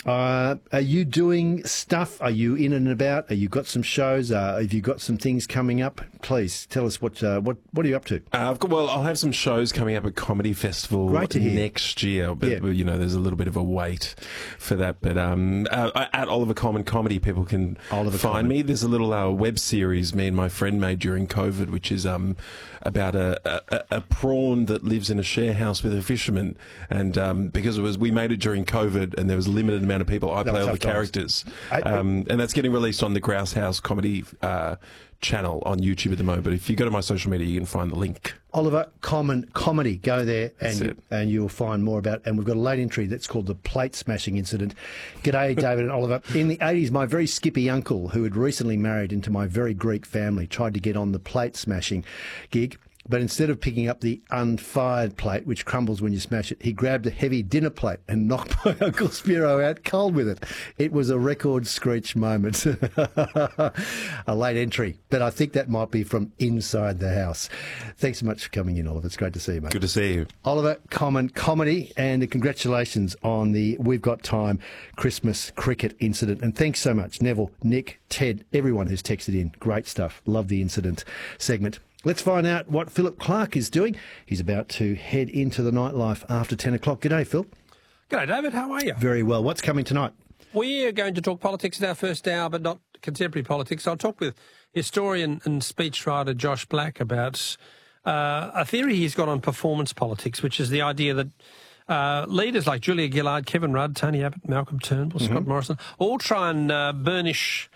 Are you doing stuff? Are you in and about? Have you got some shows? Have you got some things coming up? Please tell us what are you up to? I'll have some shows coming up at Comedy Festival next year. But there's a little bit of a wait for that. But at Oliver Coleman Comedy, people can find me. There's a little web series me and my friend made during COVID, which is about a prawn that lives in a share house with a fisherman. And because we made it during COVID and there was a limited amount of people, I play all the characters. And that's getting released on the Grouse House Comedy channel on YouTube at the moment. But if you go to my social media, you can find the link. Oliver Coleman Comedy. Go there and you'll find more about it. And we've got a late entry that's called the Plate Smashing Incident. G'day, David and Oliver. In the 80s, my very skippy uncle, who had recently married into my very Greek family, tried to get on the plate smashing gig. But instead of picking up the unfired plate, which crumbles when you smash it, he grabbed a heavy dinner plate and knocked my Uncle Spiro out cold with it. It was a record screech moment. A late entry. But I think that might be from inside the house. Thanks so much for coming in, Oliver. It's great to see you, mate. Good to see you. Oliver Coleman Comedy, and congratulations on the We've Got Time Christmas cricket incident. And thanks so much, Neville, Nick, Ted, everyone who's texted in. Great stuff. Love the incident segment. Let's find out what Philip Clark is doing. He's about to head into the nightlife after 10 o'clock. G'day, Phil. G'day, David. How are you? Very well. What's coming tonight? We're going to talk politics in our first hour, but not contemporary politics. I'll talk with historian and speechwriter Josh Black about a theory he's got on performance politics, which is the idea that leaders like Julia Gillard, Kevin Rudd, Tony Abbott, Malcolm Turnbull, Scott Morrison, all try and burnish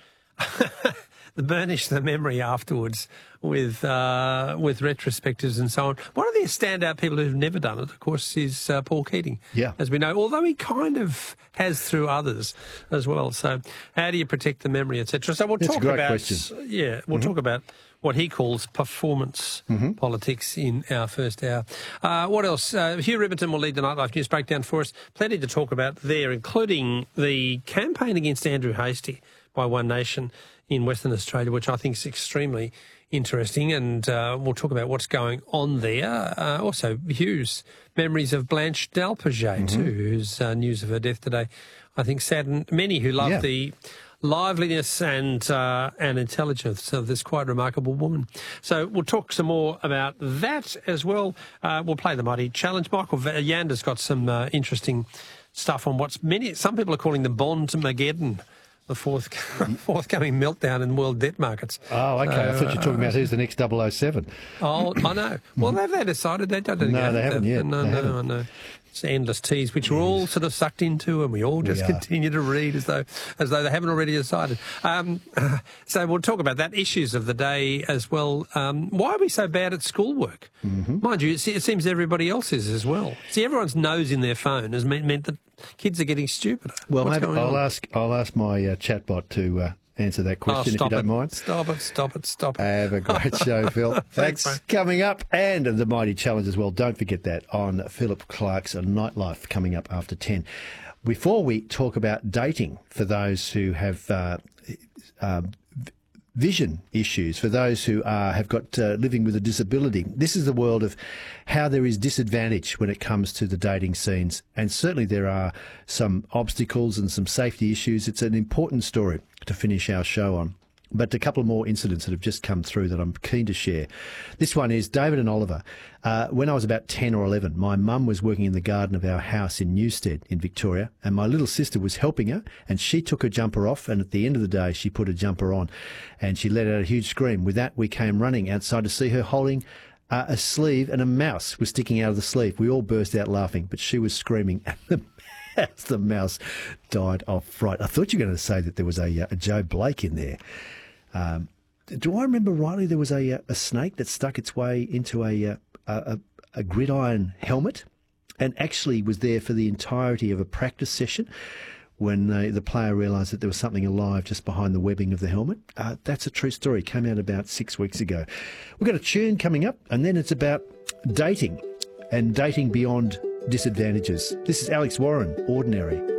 the memory afterwards with retrospectives and so on. One of the standout people who've never done it, of course, is Paul Keating, as we know, although he kind of has through others as well. So how do you protect the memory, etc.? So we'll talk about... That's a great question. Yeah, we'll talk about what he calls performance politics in our first hour. What else? Hugh Ribbington will lead the Nightlife News Breakdown for us. Plenty to talk about there, including the campaign against Andrew Hastie by One Nation in Western Australia, which I think is extremely interesting, and we'll talk about what's going on there. Also, Hugh's memories of Blanche Dalpaget, too, whose news of her death today, I think, saddened many who love the liveliness and intelligence of this quite remarkable woman. So we'll talk some more about that as well. We'll play the Mighty Challenge. Michael Yander's got some interesting stuff on some people are calling the Bond-mageddon, the forthcoming meltdown in world debt markets. Oh, okay. I thought you were talking about who's the next 007. Oh, I know. Well, have they decided? They don't. No, they haven't yet. No, I know. It's endless tease, which we're all sort of sucked into, and we all just continue to read as though they haven't already decided. So we'll talk about that, issues of the day as well. Why are we so bad at schoolwork? Mind you, it seems everybody else is as well. See, everyone's nose in their phone has meant that kids are getting stupider. Well, maybe I'll ask my chatbot to answer that question if you don't mind. Stop it. Have a great show, Phil. Thanks. Coming up, and the Mighty Challenge as well. Don't forget that on Philip Clark's Nightlife coming up after 10. Before we talk about dating for those who have vision issues, for those who have got living with a disability. This is the world of how there is disadvantage when it comes to the dating scenes, and certainly there are some obstacles and some safety issues. It's an important story to finish our show on. But a couple more incidents that have just come through that I'm keen to share. This one is David and Oliver. When I was about 10 or 11, my mum was working in the garden of our house in Newstead in Victoria, and my little sister was helping her, and she took her jumper off, and at the end of the day, she put a jumper on, and she let out a huge scream. With that, we came running outside to see her holding a sleeve, and a mouse was sticking out of the sleeve. We all burst out laughing, but she was screaming as the mouse died of fright. I thought you were going to say that there was a Joe Blake in there. Do I remember rightly there was a snake that stuck its way into a gridiron helmet and actually was there for the entirety of a practice session when the player realised that there was something alive just behind the webbing of the helmet? That's a true story. Came out about 6 weeks ago. We've got a tune coming up, and then it's about dating and dating beyond disadvantages. This is Alex Warren, Ordinary.